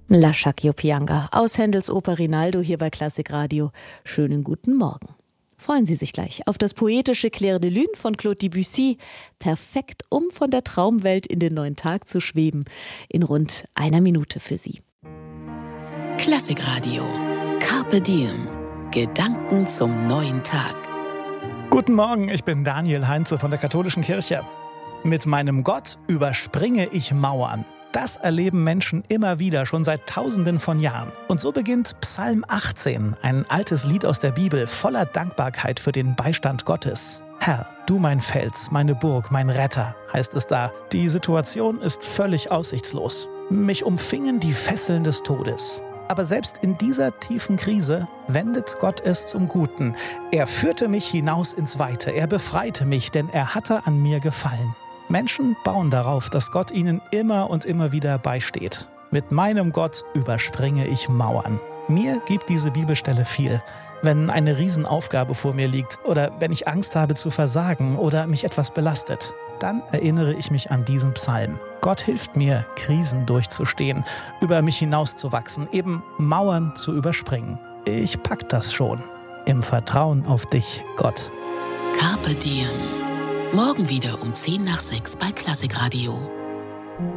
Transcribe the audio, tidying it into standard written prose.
La Shakio Pianga aus Händels Oper Rinaldo hier bei Klassik Radio. Schönen guten Morgen. Freuen Sie sich gleich auf das poetische Clair de Lune von Claude Debussy. Perfekt, um von der Traumwelt in den neuen Tag zu schweben. In rund einer Minute für Sie. Klassik Radio. Carpe Diem. Gedanken zum neuen Tag. Guten Morgen, ich bin Daniel Heinze von der Katholischen Kirche. Mit meinem Gott überspringe ich Mauern. Das erleben Menschen immer wieder, schon seit Tausenden von Jahren. Und so beginnt Psalm 18, ein altes Lied aus der Bibel, voller Dankbarkeit für den Beistand Gottes. Herr, du mein Fels, meine Burg, mein Retter, heißt es da. Die Situation ist völlig aussichtslos. Mich umfingen die Fesseln des Todes. Aber selbst in dieser tiefen Krise wendet Gott es zum Guten. Er führte mich hinaus ins Weite, er befreite mich, denn er hatte an mir gefallen. Menschen bauen darauf, dass Gott ihnen immer und immer wieder beisteht. Mit meinem Gott überspringe ich Mauern. Mir gibt diese Bibelstelle viel. Wenn eine Riesenaufgabe vor mir liegt oder wenn ich Angst habe zu versagen oder mich etwas belastet, dann erinnere ich mich an diesen Psalm. Gott hilft mir, Krisen durchzustehen, über mich hinauszuwachsen, eben Mauern zu überspringen. Ich pack das schon. Im Vertrauen auf dich, Gott. Carpe Diem. Morgen wieder um 5:10 bei Klassik Radio.